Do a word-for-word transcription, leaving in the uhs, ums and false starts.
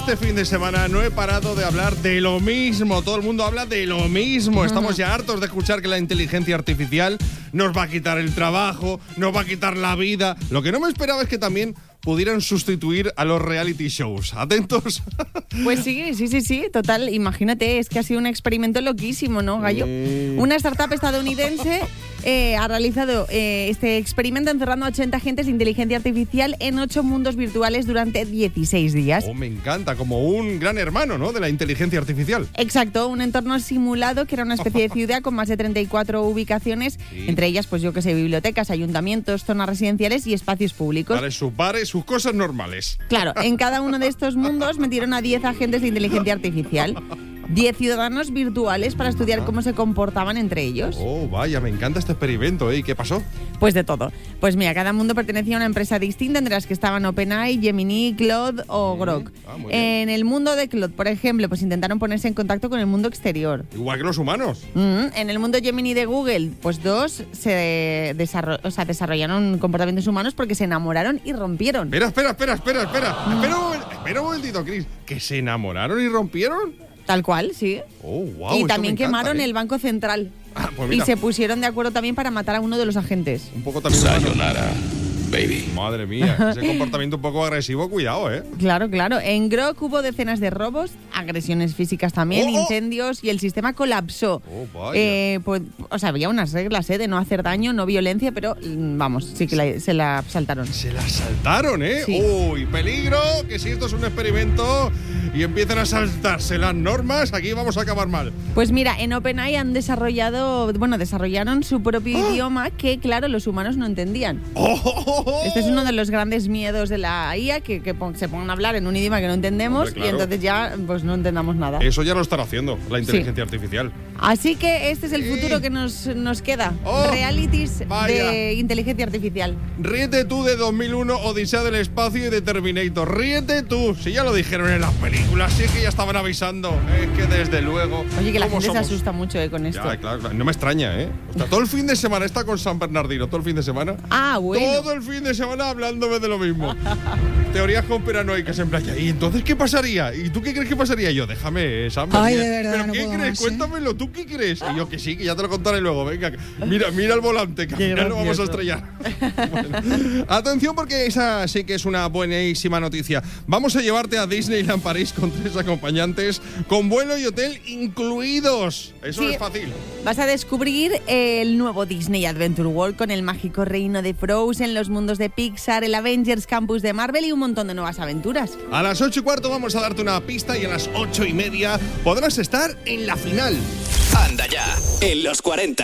este fin de semana no he parado de hablar de lo mismo. Todo el mundo habla de lo mismo. Estamos ya hartos de escuchar que la inteligencia artificial nos va a quitar el trabajo, nos va a quitar la vida. Lo que no me esperaba es que también pudieran sustituir a los reality shows. ¿Atentos? Pues sí, sí, sí, sí, total. Imagínate, es que ha sido un experimento loquísimo, ¿no, Gallo? Mm. Una startup estadounidense eh, ha realizado eh, este experimento encerrando a ochenta agentes de inteligencia artificial en ocho mundos virtuales durante dieciséis días. Oh, me encanta, como un gran hermano, ¿no?, de la inteligencia artificial. Exacto, un entorno simulado que era una especie de ciudad con más de treinta y cuatro ubicaciones, Sí. entre ellas, pues yo que sé, bibliotecas, ayuntamientos, zonas residenciales y espacios públicos. Vale, sus bares, sus cosas normales. Claro, en cada uno de estos mundos metieron a diez agentes de inteligencia artificial, diez ciudadanos virtuales para estudiar cómo se comportaban entre ellos. Oh, vaya, me encanta este experimento, ¿eh? ¿Y qué pasó? Pues de todo. Pues mira, cada mundo pertenecía a una empresa distinta, entre las que estaban OpenAI, Gemini, Claude o Grok. Ah, muy bien. En el mundo de Claude, por ejemplo, pues intentaron ponerse en contacto con el mundo exterior. Igual que los humanos. Mm, En el mundo Gemini de Google, pues dos se desarro- o sea, desarrollaron comportamientos humanos porque se enamoraron y rompieron. Espera, espera, espera, espera, espera. Espera un, momen- espera un momentito, Chris. ¿Que se enamoraron y rompieron? Tal cual, sí. Oh, wow. y esto también me encanta, quemaron ¿eh? el Banco Central. Ah, pues y mira, se pusieron de acuerdo también para matar a uno de los agentes. un poco también humano. Sayonara, baby. Madre mía, ese comportamiento un poco agresivo, cuidado, ¿eh? Claro, claro. En Grok hubo decenas de robos, agresiones físicas también, Oh, oh. incendios y el sistema colapsó. Oh, vaya. Eh, pues, o sea, había unas reglas, ¿eh? De no hacer daño, no violencia, pero mm, vamos, sí que la- se la saltaron. Se la saltaron, ¿eh? Sí. Uy, peligro, que si esto es un experimento y empiezan a saltarse las normas, aquí vamos a acabar mal. Pues mira, en OpenAI han desarrollado, bueno, desarrollaron su propio idioma que, claro, los humanos no entendían. ¡Oh, oh, oh, oh! Este es uno de los grandes miedos de la I A, que, que pon- se pongan a hablar en un idioma que no entendemos. Hombre, claro. Y entonces ya pues no entendamos nada. Eso ya lo estará haciendo la inteligencia artificial. Así que este es el Sí. futuro que nos, nos queda. Oh, Realities vaya. de inteligencia artificial. Ríete tú de dos mil uno, Odisea del Espacio y de Terminator. Ríete tú. Si ya lo dijeron en las películas, sí que ya estaban avisando. Es que desde luego. Oye, que la ¿cómo gente somos? se asusta mucho eh, con esto. Ya, claro, claro. No me extraña, ¿eh? O sea, todo el fin de semana está con San Bernardino, todo el fin de semana. Ah, bueno. Todo el fin de semana hablándome de lo mismo. Teorías conspiranoicas en playa. ¿Y entonces qué pasaría? ¿Y tú qué crees que pasaría? Y yo, déjame, Sam. Ay, ¿Qué- de verdad, ¿Pero no qué puedo crees? más, ¿eh? Cuéntamelo, ¿tú qué crees? Y yo, que sí, que ya te lo contaré luego. Venga, mira, mira el volante, que al Qué final lo vamos a gracioso. estrellar. Bueno, atención, porque esa sí que es una buenísima noticia. Vamos a llevarte a Disneyland París con tres acompañantes, con vuelo y hotel incluidos. Eso Sí. es fácil. Vas a descubrir el nuevo Disney Adventure World con el mágico reino de Frozen, los mundos de Pixar, el Avengers Campus de Marvel y un montón de nuevas aventuras. A las ocho y cuarto vamos a darte una pista y a las ocho y media podrás estar en la final. Anda ya, en los cuarenta.